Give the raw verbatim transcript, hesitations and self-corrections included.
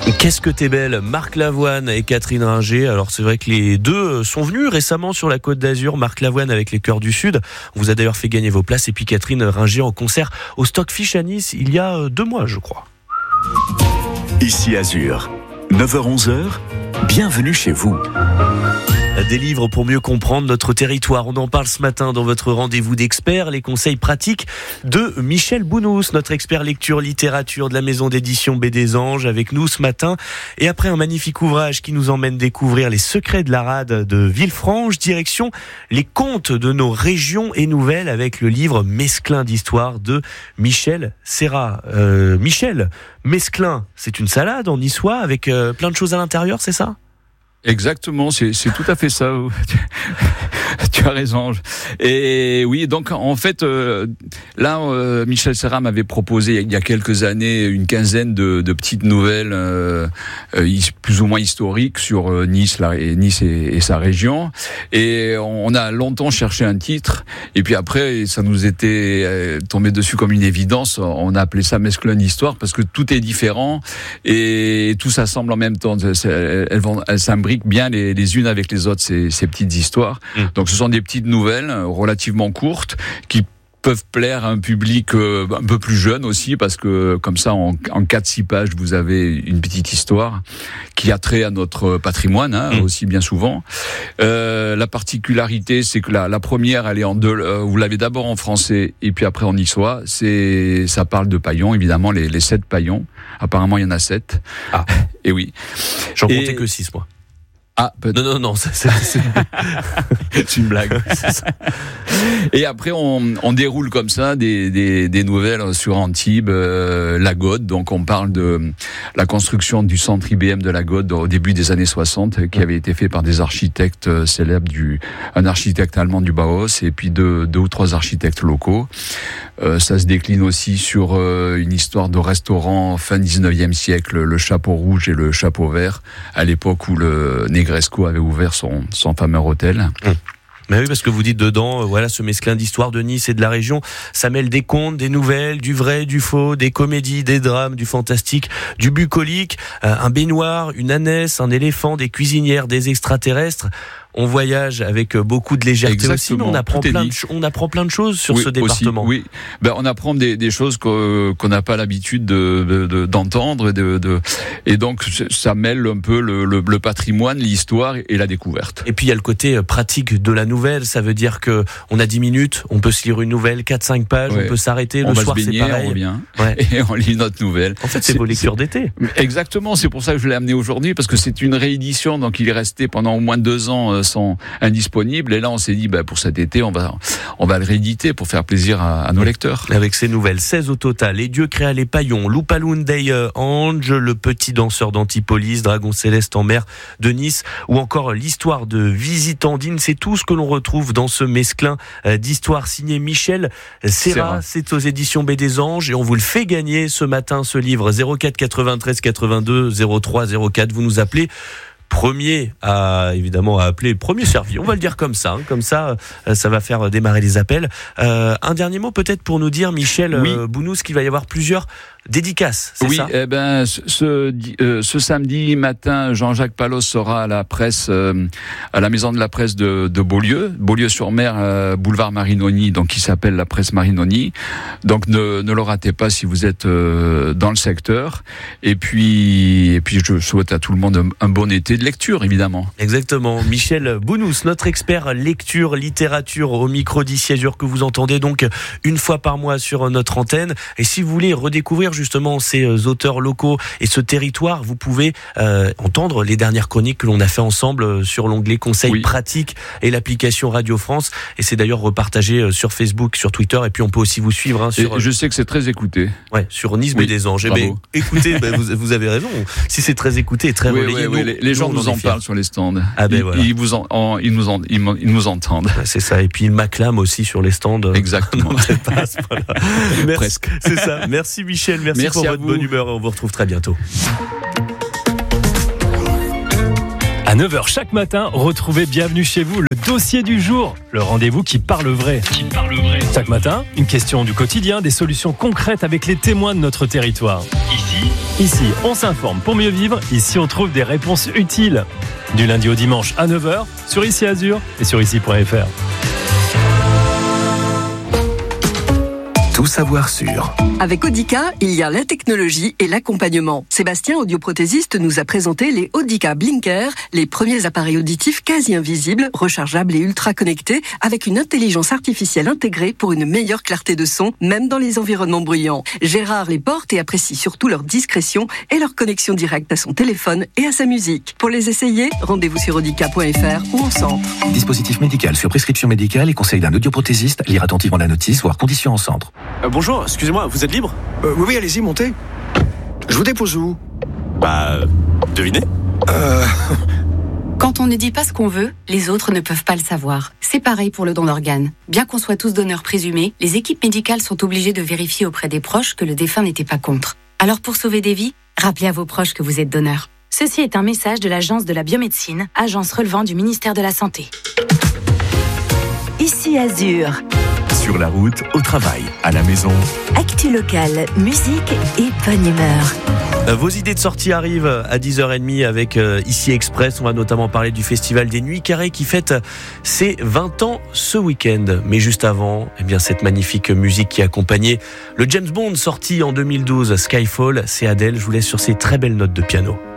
Qu'est-ce que t'es belle, Marc Lavoine et Catherine Ringer. Alors c'est vrai que les deux sont venus récemment sur la Côte d'Azur. Marc Lavoine avec les Chœurs du Sud. On vous a d'ailleurs fait gagner vos places. Et puis Catherine Ringer en concert au Stockfish à Nice il y a deux mois, je crois. Ici Azur, neuf heures onze, bienvenue chez vous. Des livres pour mieux comprendre notre territoire. On en parle ce matin dans votre rendez-vous d'experts, les conseils pratiques de Michel Bounous, notre expert lecture littérature de la maison d'édition Baie des Anges, avec nous ce matin. Et après un magnifique ouvrage qui nous emmène découvrir les secrets de la rade de Villefranche, direction les contes de nos régions et nouvelles avec le livre Mesclin d'histoire de Michel Serra. Euh, Michel, Mesclin, c'est une salade en niçois avec euh, plein de choses à l'intérieur, c'est ça ? Exactement, c'est, c'est tout à fait ça. Tu as raison. Et oui, donc en fait, euh, là, euh, Michel Serra m'avait proposé il y a quelques années une quinzaine de, de petites nouvelles, euh, euh, plus ou moins historiques sur euh, Nice, la, et Nice et, et sa région. Et on a longtemps cherché un titre. Et puis après, ça nous était euh, tombé dessus comme une évidence. On a appelé ça Mesclin d'histoire parce que tout est différent et tout s'assemble en même temps. Elles, elles, vont, elles s'imbriquent bien les, les unes avec les autres, ces, ces petites histoires. Mmh. Donc ce sont des petites nouvelles relativement courtes qui peuvent plaire à un public euh, un peu plus jeune aussi, parce que comme ça, en, en quatre six pages, vous avez une petite histoire qui a trait à notre patrimoine, hein, mmh. aussi bien souvent. Euh, la particularité, c'est que la, la première, elle est en deux. Euh, vous l'avez d'abord en français et puis après en niçois. C'est, ça parle de paillons, évidemment, les, les sept paillons. Apparemment, il y en a sept. Ah, et oui. J'en et... comptais que six, moi. Ah, peut-être. Non, non, non, c'est, c'est, c'est... c'est une blague. C'est ça. Et après, on, on déroule comme ça des, des, des nouvelles sur Antibes, euh, la Gaude. Donc, on parle de la construction du centre I B M de la Gaude au début des années soixante, qui avait été fait par des architectes célèbres, du, un architecte allemand du Bauhaus et puis deux, deux ou trois architectes locaux. Euh, ça se décline aussi sur euh, une histoire de restaurant fin dix-neuvième siècle, le Chapeau Rouge et le Chapeau Vert, à l'époque où le Negresco avait ouvert son, son fameux hôtel. Mmh. Mais oui, parce que vous dites dedans, euh, voilà, ce mesclin d'histoire de Nice et de la région, ça mêle des contes, des nouvelles, du vrai, du faux, des comédies, des drames, du fantastique, du bucolique, euh, un baignoire, une ânesse, un éléphant, des cuisinières, des extraterrestres. On voyage avec beaucoup de légèreté. Exactement. Aussi, mais on apprend plein de, on apprend plein de choses sur oui, ce département. Aussi, oui, ben, on apprend des, des choses qu'on n'a pas l'habitude de, de, de, d'entendre, de, de, et donc ça mêle un peu le, le, le patrimoine, l'histoire et la découverte. Et puis il y a le côté pratique de la nouvelle, ça veut dire que on a dix minutes, on peut se lire une nouvelle, quatre cinq pages, ouais. On peut s'arrêter, on le va soir se baigner, c'est pareil. On revient, ouais. Et on lit notre nouvelle. En fait, c'est, c'est vos lectures c'est... d'été. Exactement, c'est pour ça que je l'ai amené aujourd'hui, parce que c'est une réédition, donc il est resté pendant au moins deux ans sans indisponible. Et là, on s'est dit, bah, pour cet été, on va, on va le rééditer pour faire plaisir à, à nos lecteurs. Avec ces nouvelles, seize au total. Les dieux créa les paillons, Loupaloun Day Ange, le petit danseur d'Antipolis, Dragon céleste en mer de Nice, ou encore l'histoire de Visitandine. C'est tout ce que l'on retrouve dans ce mesclin d'histoire signé Michel Serra. C'est aux éditions Baie des Anges et on vous le fait gagner ce matin, ce livre. zéro quatre quatre-vingt-treize quatre-vingt-deux zéro trois zéro quatre. Vous nous appelez. Premier à, évidemment, à appeler, premier servi. On va le dire comme ça, hein, comme ça, euh, ça va faire démarrer les appels. Euh, un dernier mot peut-être pour nous dire, Michel oui. euh, Bounous, qu'il va y avoir plusieurs dédicaces, c'est oui, ça ? Oui, eh ben, ce, ce, euh, ce samedi matin, Jean-Jacques Palos sera à la presse, euh, à la maison de la presse de, de Beaulieu, Beaulieu-sur-Mer, euh, boulevard Marinoni, donc qui s'appelle la presse Marinoni. Donc ne, ne le ratez pas si vous êtes euh, dans le secteur. Et puis, et puis, je souhaite à tout le monde un, un bon été de lecture, évidemment. Exactement. Michel Bounous, notre expert lecture, littérature au micro d'Ici Azur que vous entendez donc une fois par mois sur notre antenne. Et si vous voulez redécouvrir justement ces auteurs locaux et ce territoire, vous pouvez euh, entendre les dernières chroniques que l'on a fait ensemble sur l'onglet conseils oui. pratiques et l'application Radio France. Et c'est d'ailleurs repartagé sur Facebook, sur Twitter. Et puis on peut aussi vous suivre. Hein, sur, et je sais que c'est très écouté. Ouais, sur Nice Baie des Anges. Mais écoutez, bah, vous, vous avez raison. Si c'est très écouté et très oui, relayé, oui, oui, nous, les, les gens nous, nous en parlent sur les stands. Ah ben ils, voilà. ils, vous en, en, ils, nous en, ils, ils nous entendent. C'est ça. Et puis ils m'acclament aussi sur les stands. Exactement. Non, peut-être pas à ce point-là. Merci, presque. C'est ça. Merci Michel. Merci, merci pour votre vous. bonne humeur. On vous retrouve très bientôt. À neuf heures chaque matin, retrouvez Bienvenue chez vous, le dossier du jour, le rendez-vous qui parle vrai. Qui parle vrai. Chaque matin, une question du quotidien, des solutions concrètes avec les témoins de notre territoire. Ici, Ici, on s'informe pour mieux vivre. Ici, on trouve des réponses utiles. Du lundi au dimanche à neuf heures sur Ici Azur et sur ici point f r. Tout savoir sur. Avec Audica, il y a la technologie et l'accompagnement. Sébastien, audioprothésiste, nous a présenté les Audica Blinker, les premiers appareils auditifs quasi invisibles, rechargeables et ultra connectés, avec une intelligence artificielle intégrée pour une meilleure clarté de son, même dans les environnements bruyants. Gérard les porte et apprécie surtout leur discrétion et leur connexion directe à son téléphone et à sa musique. Pour les essayer, rendez-vous sur audica point f r ou en centre. Dispositif médical sur prescription médicale et conseil d'un audioprothésiste. Lire attentivement la notice, voire conditions en centre. Euh, bonjour, excusez-moi, vous êtes libre ? euh, Oui, oui, allez-y, montez. Je vous dépose où ? Bah, devinez ? Euh... Quand on ne dit pas ce qu'on veut, les autres ne peuvent pas le savoir. C'est pareil pour le don d'organes. Bien qu'on soit tous donneurs présumés, les équipes médicales sont obligées de vérifier auprès des proches que le défunt n'était pas contre. Alors pour sauver des vies, rappelez à vos proches que vous êtes donneur. Ceci est un message de l'Agence de la biomédecine, agence relevant du ministère de la Santé. Ici Azur. Sur la route, au travail, à la maison. Actu locale, musique et bonne humeur. Vos idées de sortie arrivent à dix heures trente avec euh, Ici Express. On va notamment parler du Festival des Nuits Carrées qui fête ses vingt ans ce week-end. Mais juste avant, eh bien, cette magnifique musique qui accompagnait le James Bond sorti en deux mille douze, Skyfall, c'est Adele. Je vous laisse sur ces très belles notes de piano.